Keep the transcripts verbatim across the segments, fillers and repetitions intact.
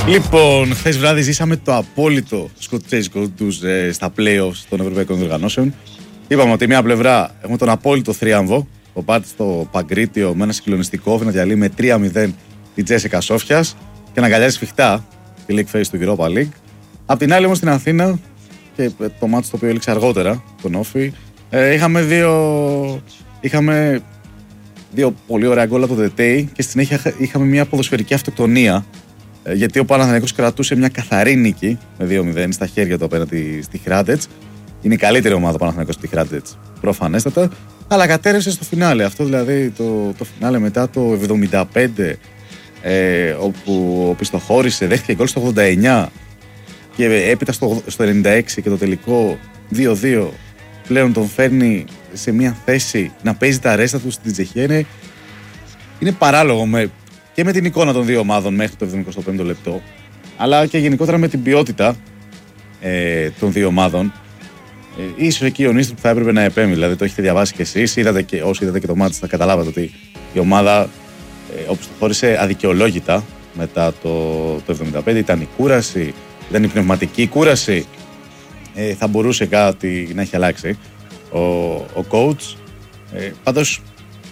Λοιπόν, χθες βράδυ ζήσαμε το απόλυτο σκοτσέζικο τους ε, στα play-offs των Ευρωπαϊκών Διοργανώσεων. Είπαμε ότι μια πλευρά έχουμε τον απόλυτο θρίαμβο, το πάτη στο Παγκρίτιο με ένα συγκλονιστικό να διαλύει με τρία μηδέν την Τζέσικα Σόφιας και να αγκαλιάζει σφιχτά τη League Phase του Europa League. Απ' την άλλη όμως στην Αθήνα, και το μάτσο το οποίο έληξε αργότερα, τον Όφη, ε, είχαμε δύο, είχαμε δύο πολύ ωραία γκολ από το Δετέι και στη συνέχεια είχαμε μια ποδοσφαιρική αυτοκτονία. Γιατί ο Παναθηναϊκός κρατούσε μια καθαρή νίκη με δύο μηδέν στα χέρια του απέναντι στη Hrádec. Είναι η καλύτερη ομάδα ο Παναθηναϊκός στη Hrádec, προφανέστατα. Αλλά κατέρευσε στο φινάλε. Αυτό δηλαδή το, το φινάλε μετά το εβδομήντα πέντε, ε, όπου ο πιστοχώρησε, δέχτηκε γκολ στο ογδόντα εννιά και έπειτα στο, στο ενενήντα έξι και το τελικό δύο δύο πλέον τον φέρνει σε μια θέση να παίζει τα ρέστα του στην Τσεχία. Είναι, είναι παράλογο με. Και με την εικόνα των δύο ομάδων μέχρι το εβδομήντα πέμπτο λεπτό, αλλά και γενικότερα με την ποιότητα ε, των δύο ομάδων. Ε, ίσως εκεί ο Νίστρου που θα έπρεπε να επέμβει, δηλαδή το έχετε διαβάσει κι εσείς, είδατε και, όσοι είδατε και το μάτι θα καταλάβατε ότι η ομάδα ε, όπως το χώρισε αδικαιολόγητα μετά το, το εβδομήντα πέντε, ήταν η κούραση, ήταν η πνευματική κούραση, ε, θα μπορούσε κάτι να έχει αλλάξει ο, ο coach. Ε, πάντως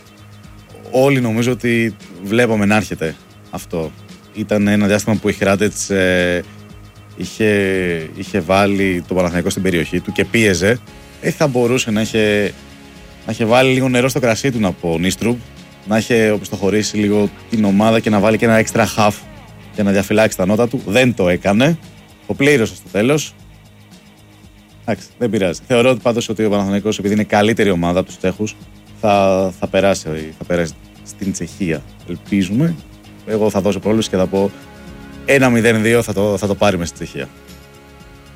όλοι νομίζω ότι βλέπαμε να έρχεται αυτό. Ήταν ένα διάστημα που η Hrádec ε, είχε, είχε βάλει το Παναθηναϊκό στην περιοχή του και πίεζε. Ε, θα μπορούσε να είχε, να είχε βάλει λίγο νερό στο κρασί του, να πω, ο Νίστρουμπ, να είχε οπισθοχωρήσει λίγο την ομάδα και να βάλει και ένα extra half για να διαφυλάξει τα νότα του. Δεν το έκανε. Το πλήρωσε στο τέλος. Εντάξει, δεν πειράζει. Θεωρώ ότι πάντως ότι ο Παναθηναϊκός, επειδή είναι καλύτερη ομάδα από τους Τσέχους, θα, θα, περάσει, θα περάσει στην Τσεχία. Ελπίζουμε. Εγώ θα δώσω πρόληψη και θα πω ένα μηδέν δύο θα το, θα το πάρει μες στη Τσεχία.